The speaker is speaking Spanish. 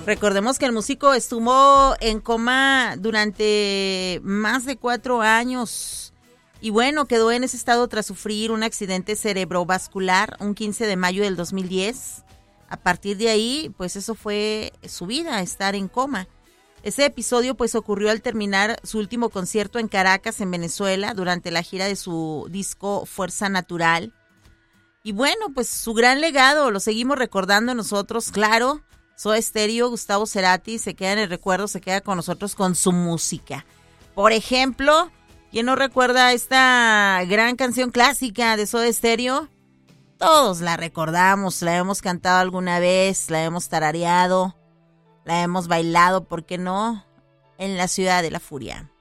Recordemos que el músico estuvo en coma durante más de 4 años y bueno, quedó en ese estado tras sufrir un accidente cerebrovascular un 15 de mayo del 2010. A partir de ahí, pues eso fue su vida, estar en coma. Ese episodio pues ocurrió al terminar su último concierto en Caracas, en Venezuela, durante la gira de su disco Fuerza Natural. Y bueno, pues su gran legado lo seguimos recordando nosotros, claro. Soda Stereo, Gustavo Cerati, se queda en el recuerdo, se queda con nosotros con su música. Por ejemplo, ¿quién no recuerda esta gran canción clásica de Soda Stereo? Todos la recordamos, la hemos cantado alguna vez, la hemos tarareado, la hemos bailado, ¿por qué no? En la Ciudad de la Furia.